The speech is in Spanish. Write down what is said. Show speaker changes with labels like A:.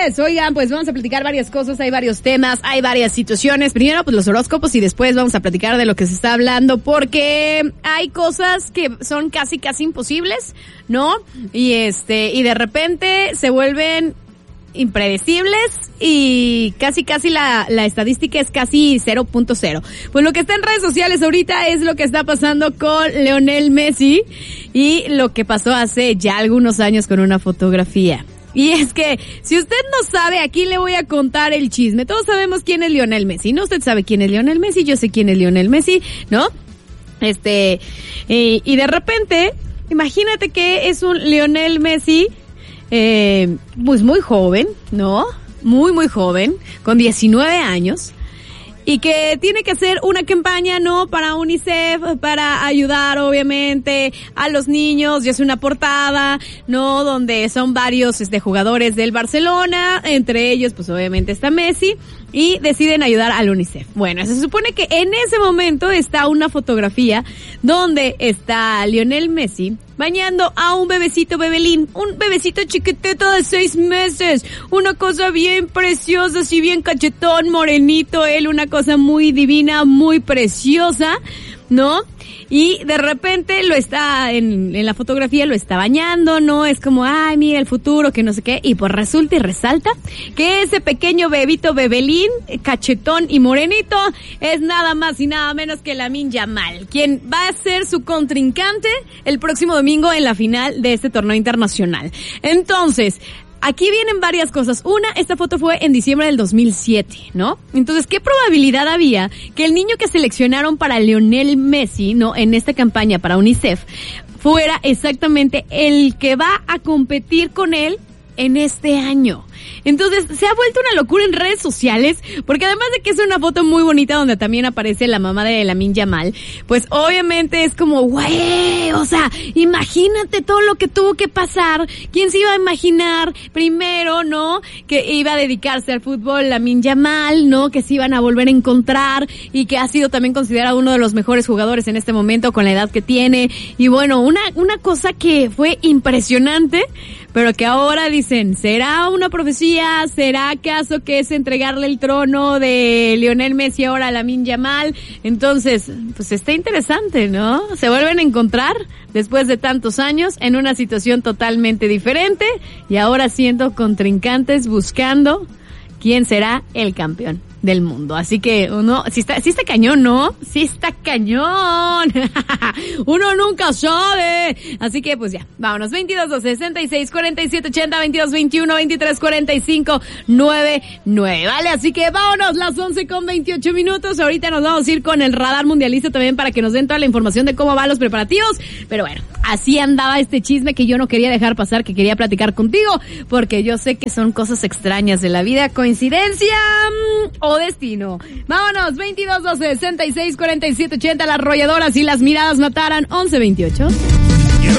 A: tardes. Oigan, pues vamos a platicar varias cosas, hay varios temas, hay varias situaciones. Primero, pues los horóscopos y después vamos a platicar de lo que se está hablando porque hay cosas que son casi imposibles, ¿no? Y de repente se vuelven impredecibles y casi la estadística es casi 0.0. Pues lo que está en redes sociales ahorita es lo que está pasando con Lionel Messi y lo que pasó hace ya algunos años con una fotografía. Y es que, si usted no sabe, aquí le voy a contar el chisme. Todos sabemos quién es Lionel Messi, ¿no? Usted sabe quién es Lionel Messi, yo sé quién es Lionel Messi, ¿no? Y de repente, imagínate que es un Lionel Messi pues muy joven, ¿no? Muy joven, con 19 años, y que tiene que hacer una campaña, ¿no? Para UNICEF, para ayudar, obviamente, a los niños, y es una portada, ¿no? Donde son varios, jugadores del Barcelona, entre ellos, pues obviamente está Messi, y deciden ayudar al UNICEF. Bueno, se supone que en ese momento está una fotografía donde está Lionel Messi bañando a un bebecito bebelín, un bebecito chiquitito de 6 meses, una cosa bien preciosa, así bien cachetón, morenito, él, una cosa muy divina, muy preciosa, ¿no? Y de repente lo está, en la fotografía lo está bañando, ¿no? Es como, ay, mira el futuro, que no sé qué. Y pues resulta y resalta que ese pequeño bebito bebelín, cachetón y morenito, es nada más y nada menos que Lamine Yamal, quien va a ser su contrincante el próximo domingo en la final de este torneo internacional. Entonces, aquí vienen varias cosas. Una, esta foto fue en diciembre del 2007, ¿no? Entonces, ¿qué probabilidad había que el niño que seleccionaron para Lionel Messi, ¿no? En esta campaña para UNICEF, fuera exactamente el que va a competir con él en este año? Entonces, se ha vuelto una locura en redes sociales, porque además de que es una foto muy bonita donde también aparece la mamá de Lamine Yamal, pues obviamente es como, güey, o sea, imagínate todo lo que tuvo que pasar. ¿Quién se iba a imaginar primero, no? Que iba a dedicarse al fútbol Lamine Yamal, ¿no? Que se iban a volver a encontrar y que ha sido también considerado uno de los mejores jugadores en este momento con la edad que tiene. Y bueno, una cosa que fue impresionante, pero que ahora dicen, ¿será una profecía? ¿Será acaso que es entregarle el trono de Lionel Messi ahora a Lamine Yamal? Entonces, pues está interesante, ¿no? Se vuelven a encontrar después de tantos años en una situación totalmente diferente y ahora siendo contrincantes buscando quién será el campeón del mundo. Así que uno, sí está cañón, ¿no? Sí está cañón. Uno nunca sabe. Así que pues ya, vámonos. 22 12 66 47 80 22 21 23 45 99. Vale, así que vámonos, las 11:28. Ahorita nos vamos a ir con el radar mundialista también para que nos den toda la información de cómo van los preparativos. Pero bueno, así andaba este chisme que yo no quería dejar pasar, que quería platicar contigo, porque yo sé que son cosas extrañas de la vida, coincidencia o destino. Vámonos, 22 12 66 47 80, las arrolladoras y las miradas mataran, 11:28.